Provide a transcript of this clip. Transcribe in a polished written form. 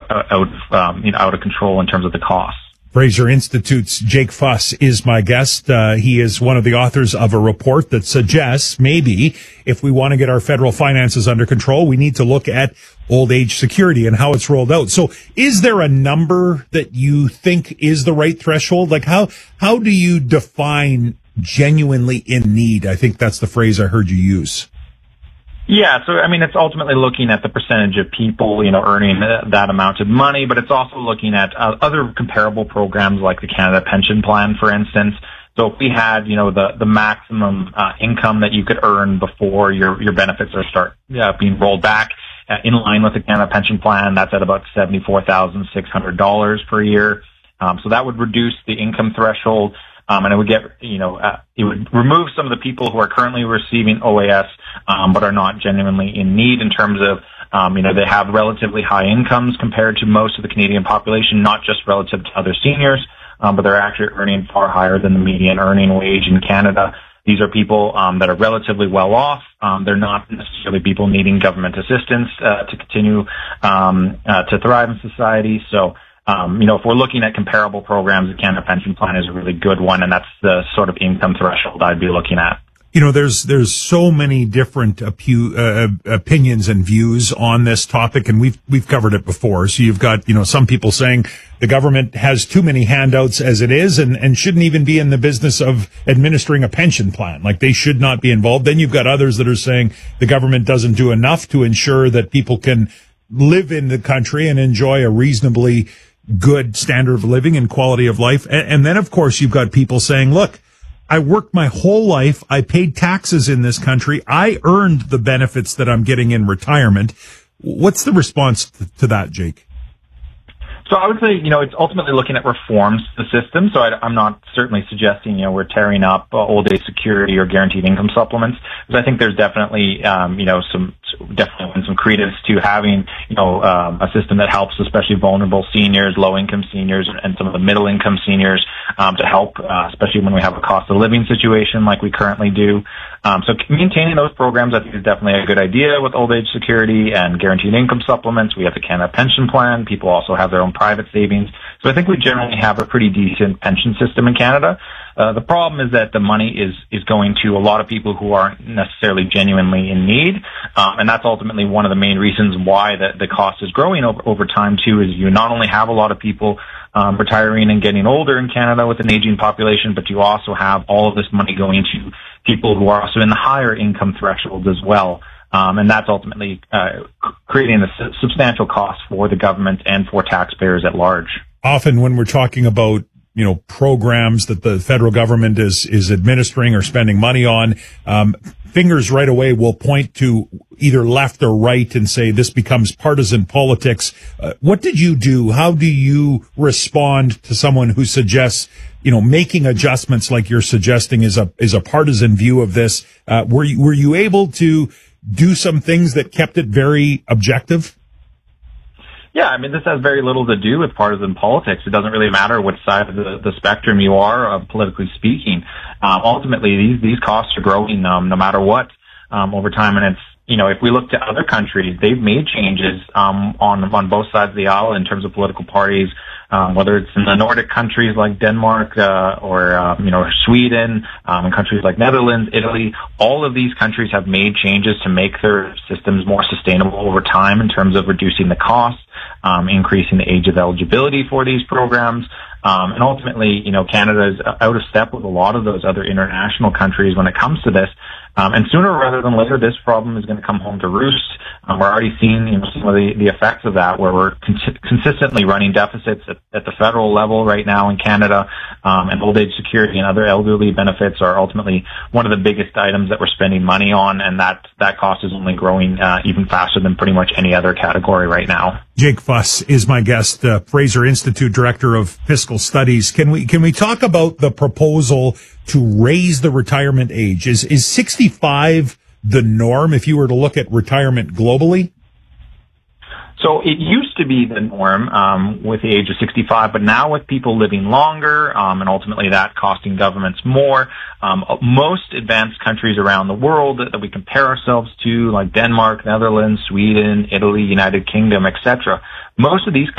out of control in terms of the costs. Fraser Institute's Jake Fuss is my guest. He is one of the authors of a report that suggests maybe if we want to get our federal finances under control, we need to look at old age security and how it's rolled out. So is there a number that you think is the right threshold? Like how do you define genuinely in need? I think that's the phrase I heard you use. Yeah, so I mean, it's ultimately looking at the percentage of people, earning that amount of money, but it's also looking at other comparable programs like the Canada Pension Plan, for instance. So if we had, the maximum income that you could earn before your benefits start being rolled back, in line with the Canada Pension Plan, that's at about $74,600 per year. So that would reduce the income threshold. And it would get, it would remove some of the people who are currently receiving OAS, but are not genuinely in need in terms of, they have relatively high incomes compared to most of the Canadian population, not just relative to other seniors, but they're actually earning far higher than the median earning wage in Canada. These are people that are relatively well off. They're not necessarily people needing government assistance to continue to thrive in society. So, if we're looking at comparable programs, the Canada Pension Plan is a really good one, and that's the sort of income threshold I'd be looking at. There's so many different opinions and views on this topic, and we've covered it before. So you've got, some people saying the government has too many handouts as it is and shouldn't even be in the business of administering a pension plan. Like they should not be involved. Then you've got others that are saying the government doesn't do enough to ensure that people can live in the country and enjoy a reasonably good standard of living and quality of life. And then, of course, you've got people saying, look, I worked my whole life. I paid taxes in this country. I earned the benefits that I'm getting in retirement. What's the response to that, Jake? So I would say, it's ultimately looking at reforms to the system. So I'm not certainly suggesting, we're tearing up old age security or guaranteed income supplements, because I think there's definitely, some credence to having, a system that helps especially vulnerable seniors, low income seniors, and some of the middle income seniors, to help, especially when we have a cost of living situation like we currently do. So maintaining those programs, I think, is definitely a good idea with old age security and guaranteed income supplements. We have the Canada Pension Plan. People also have their own private savings. So I think we generally have a pretty decent pension system in Canada. The problem is that the money is going to a lot of people who aren't necessarily genuinely in need. And that's ultimately one of the main reasons why the cost is growing over time too, is you not only have a lot of people retiring and getting older in Canada with an aging population, but you also have all of this money going to people who are also in the higher income thresholds as well. And that's ultimately creating a substantial cost for the government and for taxpayers at large. Often when we're talking about programs that the federal government is administering or spending money on, fingers right away will point to either left or right and say this becomes partisan politics. What did you do? How do you respond to someone who suggests, making adjustments like you're suggesting is a partisan view of this? Were you able to do some things that kept it very objective? Yeah, I mean, this has very little to do with partisan politics. It doesn't really matter which side of the spectrum you are, politically speaking. Ultimately, these costs are growing no matter what over time. And it's, if we look to other countries, they've made changes on both sides of the aisle in terms of political parties, whether it's in the Nordic countries like Denmark or Sweden, and countries like Netherlands, Italy. All of these countries have made changes to make their systems more sustainable over time in terms of reducing the costs, increasing the age of eligibility for these programs. And ultimately, Canada is out of step with a lot of those other international countries when it comes to this. And sooner rather than later, this problem is going to come home to roost. We're already seeing some of the effects of that, where we're consistently running deficits at the federal level right now in Canada. And old age security and other elderly benefits are ultimately one of the biggest items that we're spending money on, and that cost is only growing even faster than pretty much any other category right now. Jake Fuss is my guest, Fraser Institute Director of Fiscal Studies. Can we talk about the proposal to raise the retirement age? Is 65 the norm if you were to look at retirement globally? So it used to be the norm with the age of 65, but now with people living longer and ultimately that costing governments more, most advanced countries around the world that we compare ourselves to, like Denmark, Netherlands, Sweden, Italy, United Kingdom, etc., most of these